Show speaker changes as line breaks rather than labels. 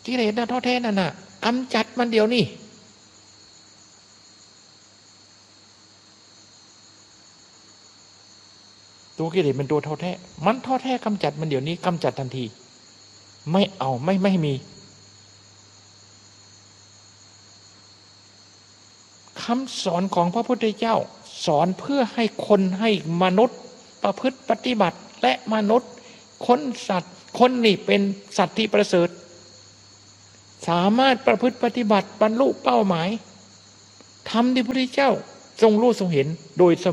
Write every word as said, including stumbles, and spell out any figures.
กิเลสน่ะท้อแท้นั่นน่ะกำจัดมันเดี๋ยวนี้ตัวกิเลสเป็นตัวท้อแท้มันท้อแท้กำจัดมันเดี๋ยวนี้กำจัดทันทีไม่เอาไม่ไม่มีคำสอนของพระพุทธเจ้าสอนเพื่อให้คนให้มนุษย์ประพฤติปฏิบัติและมนุษย์คนสัตว์คนนี่เป็นสัตว์ที่ประเสริฐสามารถประพฤติปฏิบัติบรรลุเป้าหมายทำที่พระพุทธเจ้าทรงรู้ทรงเห็นโดยเสมอ